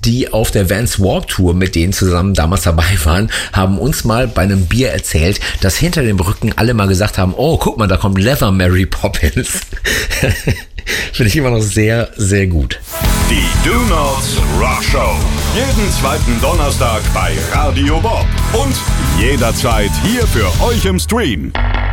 die auf der Vans Warped Tour mit denen zusammen damals dabei waren, haben uns mal bei einem Bier erzählt, dass hinter dem Rücken alle mal gesagt haben, oh, guck mal, da kommt Leather Mary Poppins. Finde ich immer noch sehr, sehr gut. Die Do Nots Rock Show. Jeden zweiten Donnerstag bei Radio Bob. Und jederzeit hier für euch im Stream.